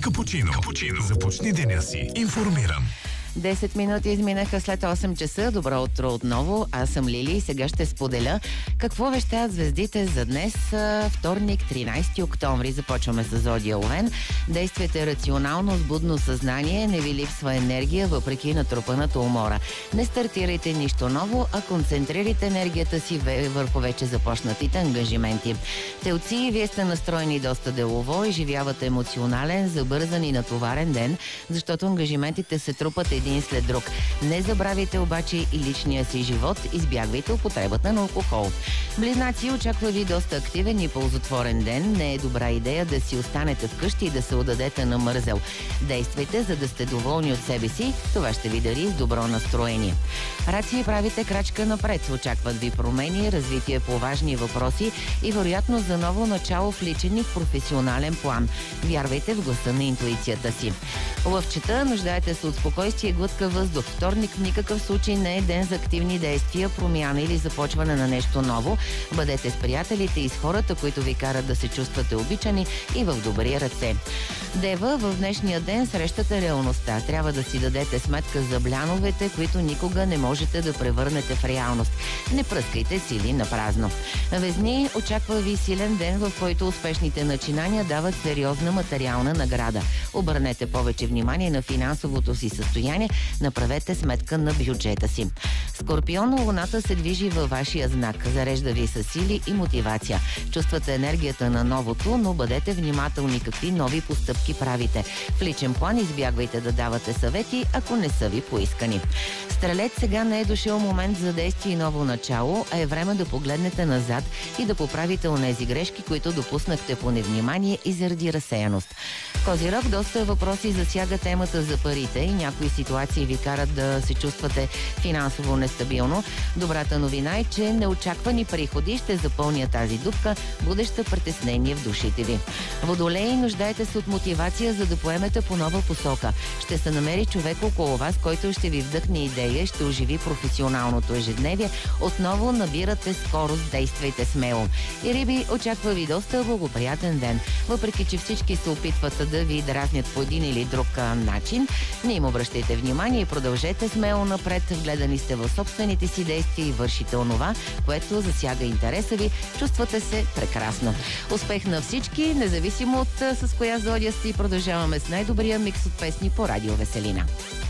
Капучино. Започни деня си информиран. 10 минути изминаха след 8 часа. Добро утро отново. Аз съм Лили и сега ще споделя какво вещаят звездите за днес, вторник, 13 октомври. Започваме с Зодия Овен. Действайте рационално, с будно съзнание. Не ви липсва енергия, въпреки натрупаната умора. Не стартирайте нищо ново, а концентрирайте енергията си върху вече започнатите ангажименти. Телци, вие сте настроени доста делово и живявате емоционален, забързан и натоварен ден, защото ангажиментите се трупат един след друг. Не забравяйте обаче и личния си живот, избягвайте употребата на алкохол. Близнаци, очаква ви доста активен и ползотворен ден. Не е добра идея да си останете вкъщи и да се отдадете на мързел. Действайте, за да сте доволни от себе си. Това ще ви дари с добро настроение. Раци, правите крачка напред. Очакват ви промени, развитие по важни въпроси и вероятно за ново начало в личен и в професионален план. Вярвайте в гласа на интуицията си. Лъвчета, нуждаете се от спокойствие и глътка въздух. Вторник в никакъв случай не е ден за активни действия, промяна или започване на нещо ново. Бъдете с приятелите и с хората, които ви карат да се чувствате обичани и в добри ръце. Дева, в днешния ден срещате реалността. Трябва да си дадете сметка за бляновете, които никога не можете да превърнете в реалност. Не пръскайте сили на празно. Везни, очаква ви силен ден, в който успешните начинания дават сериозна материална награда. Обърнете повече внимание на финансовото си състояние, направете сметка на бюджета си. Скорпион, луната се движи във вашия знак. Зарежда ви със сили и мотивация. Чувствате енергията на новото, но бъдете внимателни какви нови постъпки правите. В личен план избягвайте да давате съвети, ако не са ви поискани. Стрелец, сега не е дошъл момент за действие и ново начало, а е време да погледнете назад и да поправите онези грешки, които допуснахте по невнимание и заради разсеяност. Козирог, доста въпроси засяга темата за парите и някои ситуации ви карат да се чувствате финансово нестабилно. Добрата новина е, че неочаквани приходи ще запълнят тази дупка, будеща притеснение в душите ви. Водолеи, нуждаете се от мотивация, за да поемете по нова посока. Ще се намери човек около вас, който ще ви вдъхне идея, ще оживи професионалното ежедневие. Отново набирате скорост, действайте смело. И Риби, очаква ви доста благоприятен ден. Въпреки че всички се опитват да ви дразнят по един или друг начин, не им обръщайте внимание и продължете смело напред. Вгледани сте в собствените си действия и вършите онова, което засяга интереса ви. Чувствате се прекрасно. Успех на всички, независимо от с коя зодия сте, и продължаваме с най-добрия микс от песни по Радио Веселина.